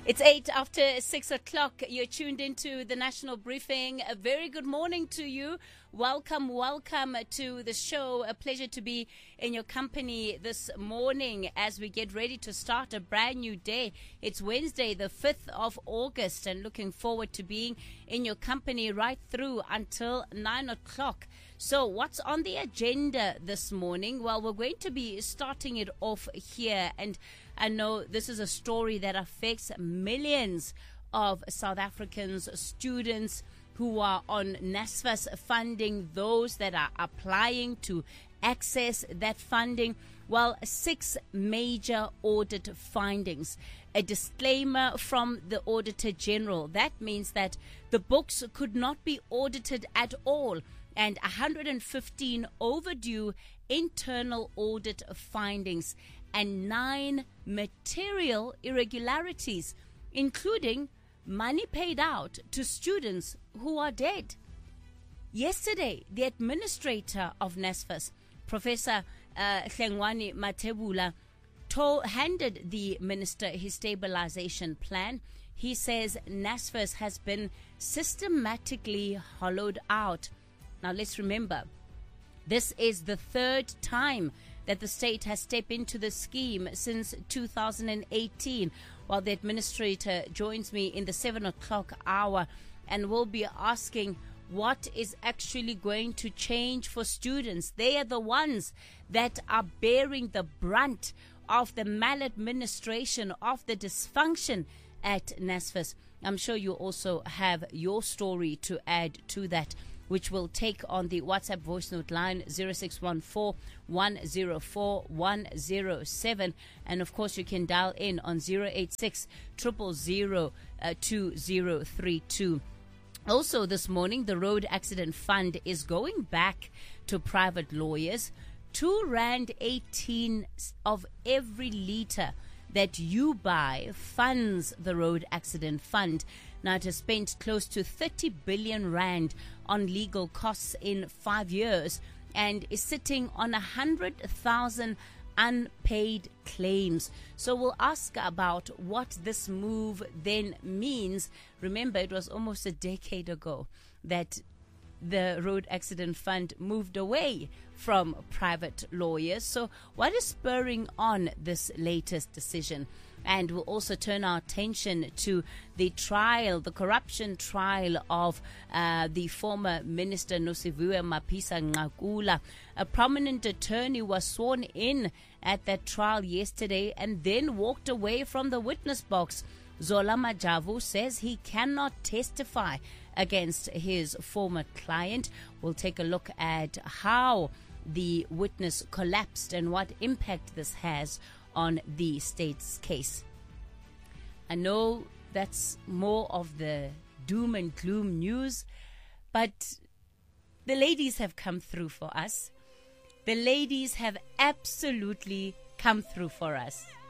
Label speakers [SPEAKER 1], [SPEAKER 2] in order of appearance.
[SPEAKER 1] It's 8 after 6 o'clock. You're tuned into the National Briefing. A very good morning to you. Welcome to the show. A pleasure to be in your company this morning as we get ready to start a brand new day. It's Wednesday, the 5th of August, and looking forward to being in your company right through until 9 o'clock. So what's on the agenda this morning? Well, we're going to be starting it off here, and I know this is a story that affects millions of South Africans, students who are on NSFAS funding, those that are applying to access that funding. Well, 6 major audit findings. A disclaimer from the Auditor General. That means that the books could not be audited at all, and 115 overdue internal audit findings and 9 material irregularities, including money paid out to students who are dead. Yesterday, the administrator of NSFAS, Professor Hlengwane Mathebula, handed the minister his stabilization plan. He says NSFAS has been systematically hollowed out. Now, let's remember, this is the 3rd time that the state has stepped into the scheme since 2018. While the administrator joins me in the 7 o'clock hour, and we'll be asking what is actually going to change for students. They are the ones that are bearing the brunt of the maladministration, of the dysfunction at NSFAS. I'm sure you also have your story to add to that, which will take on the WhatsApp voice note line 0614-104-107. And of course, you can dial in on 086 000 2032. Also this morning, the Road Accident Fund is going back to private lawyers. 2.18 of every litre that you buy funds the Road Accident Fund. Now, it has spent close to 30 billion rand on legal costs in 5 years and is sitting on 100,000 unpaid claims. So we'll ask about what this move then means. Remember, it was almost a decade ago that the Road Accident Fund moved away from private lawyers. So what is spurring on this latest decision? And we'll also turn our attention to the trial, the corruption trial of the former Minister Nosiviwe Mapisa-Nqakula. A prominent attorney was sworn in at that trial yesterday and then walked away from the witness box. Zola Majavu says he cannot testify against his former client. We'll take a look at how the witness collapsed and what impact this has on the state's case. I know that's more of the doom and gloom news, but the ladies have come through for us. The ladies have absolutely come through for us.